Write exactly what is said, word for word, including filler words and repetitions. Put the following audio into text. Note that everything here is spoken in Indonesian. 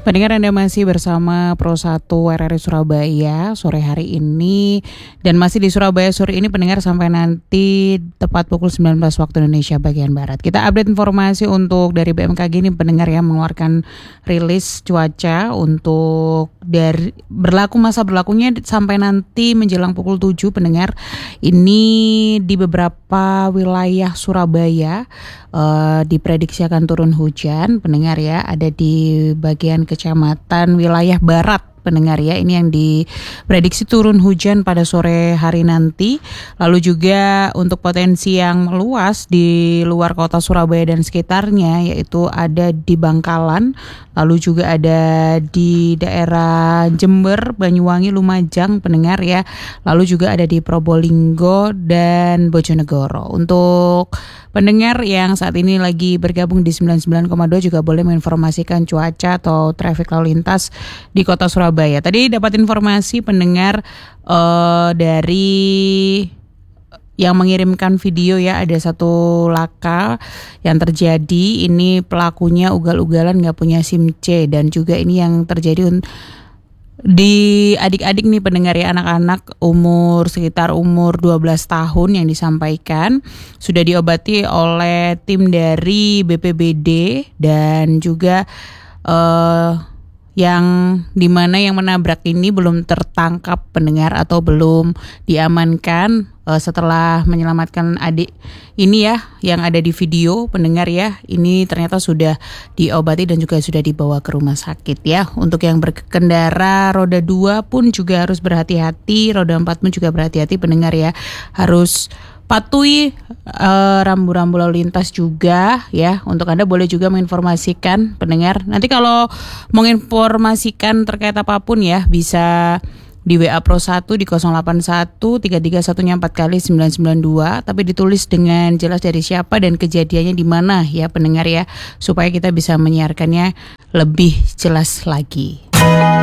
Pendengar, Anda masih bersama Pro satu R R I Surabaya sore hari ini. Dan masih di Surabaya sore ini pendengar sampai nanti tepat pukul sembilan belas waktu Indonesia bagian Barat. Kita update informasi untuk dari B M K G ini pendengar yang mengeluarkan rilis cuaca untuk dari berlaku masa berlakunya sampai nanti menjelang pukul tujuh pendengar. Ini di beberapa wilayah Surabaya uh, diprediksi akan turun hujan pendengar ya. Ada di bagian kecamatan wilayah barat pendengar ya, ini yang diprediksi turun hujan pada sore hari nanti. Lalu juga untuk potensi yang meluas di luar kota Surabaya dan sekitarnya, yaitu ada di Bangkalan, lalu juga ada di daerah Jember, Banyuwangi, Lumajang pendengar ya, lalu juga ada di Probolinggo dan Bojonegoro. Untuk pendengar yang saat ini lagi bergabung di sembilan puluh sembilan koma dua juga boleh menginformasikan cuaca atau traffic lalu lintas di kota Surabaya. Tadi dapat informasi pendengar uh, dari yang mengirimkan video ya, ada satu laka yang terjadi. Ini pelakunya ugal-ugalan gak punya SIM C, dan juga ini yang terjadi un- di adik-adik nih pendengar ya, anak-anak umur sekitar umur dua belas tahun yang disampaikan sudah diobati oleh tim dari B P B D dan juga uh, yang dimana yang menabrak ini belum tertangkap pendengar atau belum diamankan uh, setelah menyelamatkan adik ini ya yang ada di video pendengar ya. Ini ternyata sudah diobati dan juga sudah dibawa ke rumah sakit ya. Untuk yang berkendara roda dua pun juga harus berhati-hati, roda empat pun juga berhati-hati pendengar ya. Harus patuhi uh, rambu-rambu lalu lintas juga ya. Untuk Anda boleh juga menginformasikan pendengar. Nanti kalau menginformasikan terkait apapun ya, bisa di W A Pro satu di nol delapan satu tiga tiga satu empat kali sembilan sembilan dua, tapi ditulis dengan jelas dari siapa dan kejadiannya di mana ya pendengar ya, supaya kita bisa menyiarkannya lebih jelas lagi.